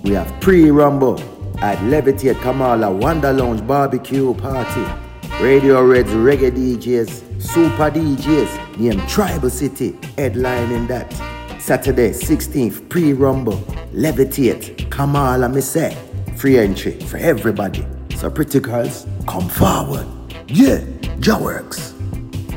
We have pre-rumble at Levitate Kamala Wonder Lounge Barbecue Party. Radio Red's reggae DJs, super DJs, named Tribal City, headlining that. Saturday 16th, pre-rumble, Levitate Kamala me say. Free entry for everybody. So pretty girls, come forward. Yeah, Jaworks.